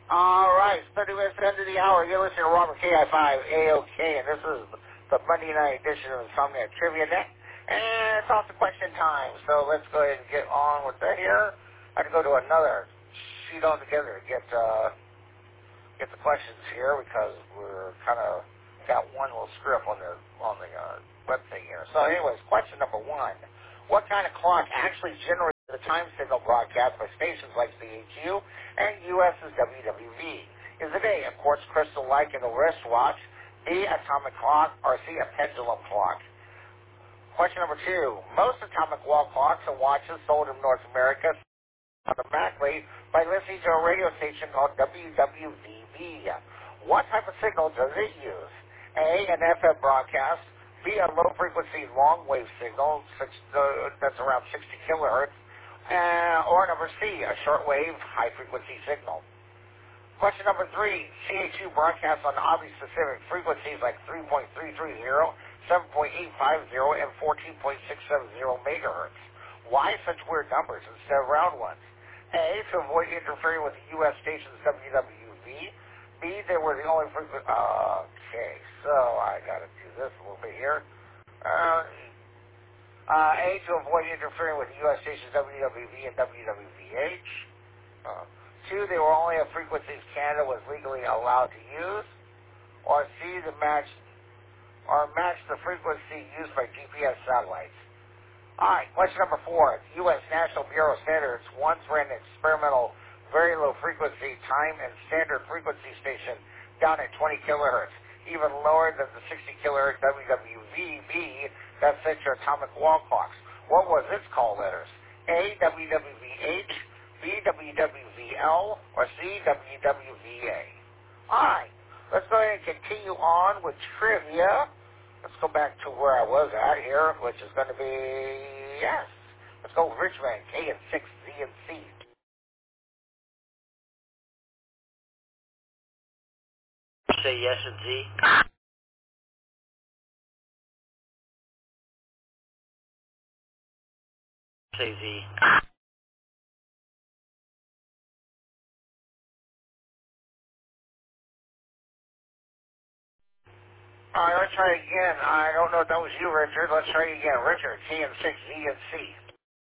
All right, 30 minutes into the hour. You're listening to Robert KI5 AOK, and this is the Monday night edition of Insomnia Trivia Net. And it's also question time, so let's go ahead and get on with that here. I have to go to another sheet altogether to get the questions here because we're kind of got one little script on the web thing here. So anyways, question number one. What kind of clock actually generates the time signal broadcast by stations like CHU and US's WWV? Is it A, a quartz crystal like in a wristwatch, B, atomic clock, or C, a pendulum clock? Question number two. Most atomic wall clocks and watches sold in North America automatically by listening to a radio station called WWVB. What type of signal does it use? A, an FM broadcast, B, a low-frequency long-wave signal that's around 60 kilohertz, or number C, a short-wave high-frequency signal. Question number three. CHU broadcasts on obby-specific frequencies like 3.330, 7.850, and 14.670 megahertz. Why such weird numbers instead of round ones? A, to avoid interfering with the U.S. station's WWV. B, they were the only frequency. Okay, so I got to do this a little bit here. A, to avoid interfering with the U.S. station's WWV and WWVH. Two, they were only at frequencies Canada was legally allowed to use. Or C, to match the frequency used by GPS satellites. All right, question number four. The U.S. National Bureau of Standards once ran an experimental very low frequency time and standard frequency station down at 20 kilohertz, even lower than the 60 kilohertz WWVB that set your atomic wall clocks. What was its call letters? A, WWVH, B, WWVL, or C, WWVA? All right, let's go ahead and continue on with trivia. Let's go back to where I was at here, which is going to be, yes. Let's go with Richmond, K and 6, Z and C. Say yes and Z. Say Z. All right, let's try again. I don't know if that was you, Richard. Let's try again. Richard, K and 6, Z and C.